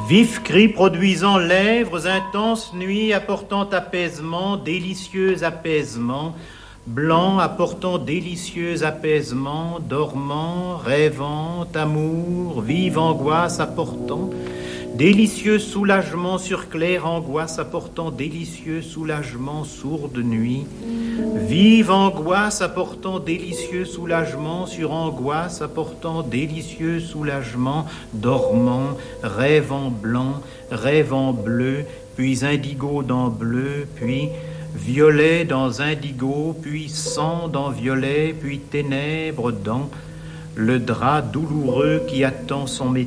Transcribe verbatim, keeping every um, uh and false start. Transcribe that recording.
Vif cri produisant lèvres, intense nuit apportant apaisement, délicieux apaisement, blanc apportant délicieux apaisement, dormant, rêvant, amour, vive angoisse apportant, délicieux soulagement sur claire angoisse apportant délicieux soulagement, sourde nuit, vive angoisse apportant délicieux soulagement sur angoisse apportant délicieux soulagement, dormant, rêvant blanc, rêvant bleu, puis indigo dans bleu, puis violet dans indigo, puis sang dans violet, puis ténèbres dans le drap douloureux qui attend son métier.